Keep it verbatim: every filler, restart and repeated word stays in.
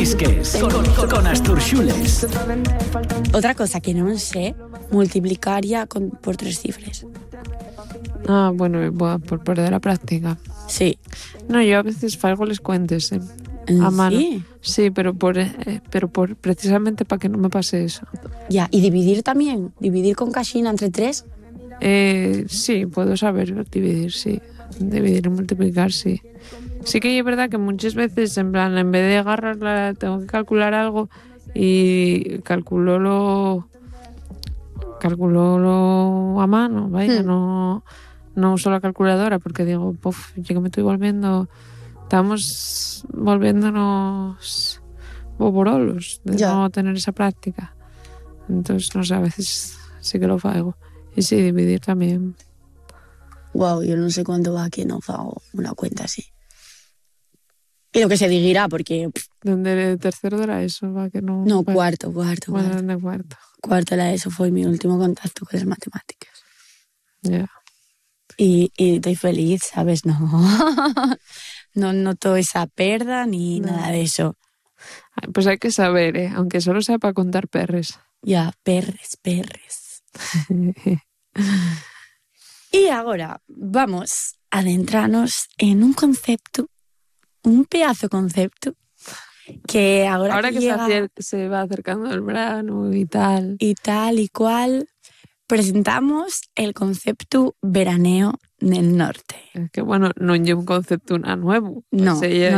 Llisques con, con Astur Xules. Otra cosa que no sé, multiplicaría con, por tres cifras. Ah, bueno, bueno, por perder la práctica. Sí. No, yo a veces falgo les cuentes, eh, a mano. ¿Sí? Sí, pero por, eh, pero por precisamente para que no me pase eso. Ya, ¿y dividir también? ¿Dividir con caixina entre tres? Eh, sí, puedo saber dividir, sí. Dividir y multiplicar, sí. Sí que es verdad que muchas veces, en plan, en vez de agarrarla, tengo que calcular algo y calculo lo, calculo lo a mano, vaya, Hmm. no, no uso la calculadora porque digo, puf, yo que me estoy volviendo, estamos volviéndonos boborolos de Ya. no tener esa práctica. Entonces, no sé, a veces sí que lo hago. Y sí, dividir también. Wow, yo no sé cuánto va que no hago una cuenta así. Y lo que se digira, porque... pff, ¿Dónde tercero de la ESO? Va, que no, no, va- cuarto, cuarto, Bueno, cuarto. de cuarto. Cuarto de la ESO fue mi último contacto con las matemáticas. Ya. Y, y estoy feliz, ¿sabes? No, no noto esa perda ni No. nada de eso. Ay, pues hay que saber, ¿eh? Aunque solo sea para contar perres. Ya, perres, perres. Y ahora vamos a adentrarnos en un concepto, un pedazo concepto, que ahora, Ahora que, que se, llega acer- se va acercando el verano y tal. y tal y cual, presentamos el concepto veraneo del norte. Es que, bueno, no llevo un concepto a nuevo. No, Se lle- no